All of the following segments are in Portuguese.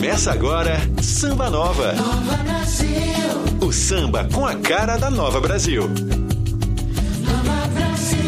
Começa agora Samba Nova. Nova Brasil. O samba com a cara da Nova Brasil. Nova Brasil.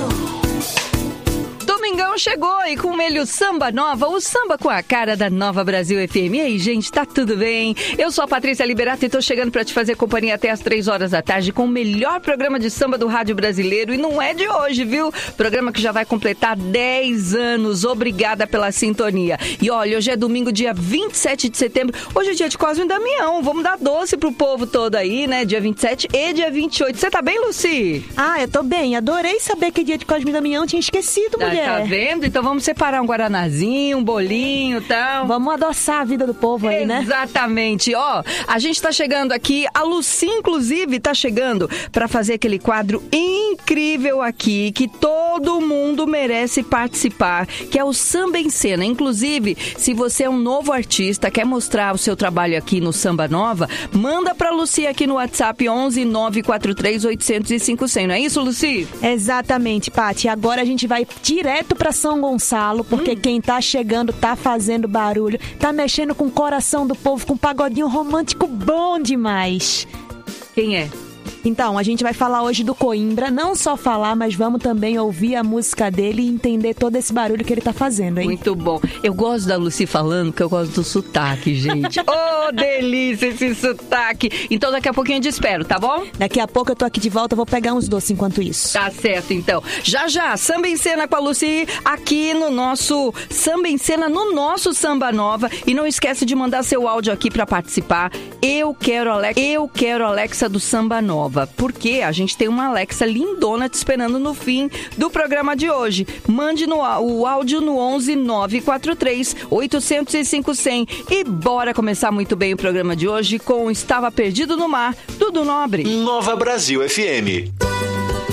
Domingão chegou e com ele o Samba Nova, o samba com a cara da Nova Brasil FM. E aí, gente, tá tudo bem? Eu sou a Patrícia Liberato e tô chegando pra te fazer companhia até as 3 horas da tarde com o melhor programa de samba do rádio brasileiro. E não é de hoje, viu? Programa que já vai completar 10 anos. Obrigada pela sintonia. E olha, hoje é domingo, dia 27 de setembro. Hoje é dia de Cosme e Damião. Vamos dar doce pro povo todo aí, né? Dia 27 e dia 28. Você tá bem, Lucy? Ah, eu tô bem. Adorei saber que é dia de Cosme e Damião. Tinha esquecido, mulher. Tá vendo? Então vamos separar um guaranazinho, um bolinho e tal. Vamos adoçar a vida do povo aí, né? Exatamente. Ó, a gente tá chegando aqui, a Lucy, inclusive, tá chegando pra fazer aquele quadro incrível aqui, que todo mundo merece participar, que é o Samba em Cena. Inclusive, se você é um novo artista, quer mostrar o seu trabalho aqui no Samba Nova, manda pra Lucy aqui no WhatsApp 11 943 805 100. Não é isso, Lucy? Exatamente, Paty. Agora a gente vai direto pra São Gonçalo, porque quem tá chegando tá fazendo barulho, tá mexendo com o coração do povo, com um pagodinho romântico bom demais. Quem é? Então, a gente vai falar hoje do Coimbra, não só falar, mas vamos também ouvir a música dele e entender todo esse barulho que ele tá fazendo, hein? Muito bom. Eu gosto da Lucy falando, que eu gosto do sotaque, gente. Oh, delícia esse sotaque. Então, daqui a pouquinho eu te espero, tá bom? Daqui a pouco eu tô aqui de volta, vou pegar uns doces enquanto isso. Tá certo, então. Já, Samba em Cena com a Lucy, aqui no nosso Samba em Cena, no nosso Samba Nova. E não esquece de mandar seu áudio aqui pra participar. Eu quero Alexa do Samba Nova. Porque a gente tem uma Alexa lindona te esperando no fim do programa de hoje. Mande o áudio no 11 943 805 100. E bora começar muito bem o programa de hoje com Estava Perdido no Mar, Dudu Nobre. Nova Brasil FM.